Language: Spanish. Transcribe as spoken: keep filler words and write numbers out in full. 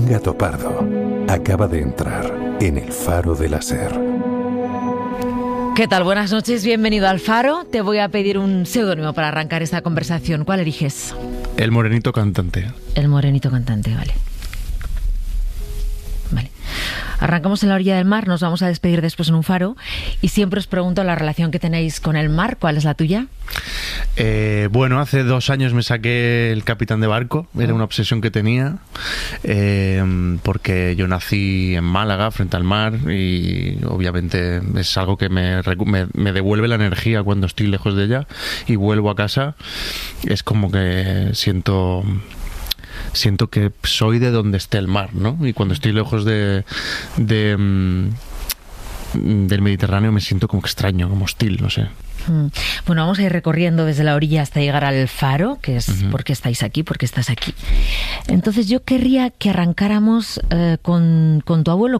Un gato pardo acaba de entrar en el Faro de la Ser. ¿Qué tal? Buenas noches, bienvenido al Faro. Te voy a pedir un seudónimo para arrancar esta conversación. ¿Cuál eliges? El Morenito Cantante. El Morenito Cantante, vale. Vale. Arrancamos en la orilla del mar, nos vamos a despedir después en un faro y siempre os pregunto la relación que tenéis con el mar. ¿Cuál es la tuya? Eh, bueno, hace dos años me saqué el capitán de barco, era una obsesión que tenía, eh, porque yo nací en Málaga, frente al mar, y obviamente es algo que me, me, me devuelve la energía cuando estoy lejos de ella y vuelvo a casa. Es como que siento... siento que soy de donde esté el mar, ¿no? Y cuando estoy lejos de, de um, del Mediterráneo me siento como extraño, como hostil, no sé. Bueno, vamos a ir recorriendo desde la orilla hasta llegar al faro, que es Uh-huh. por qué estáis aquí, por qué estás aquí. Entonces yo querría que arrancáramos eh, con, con tu abuelo,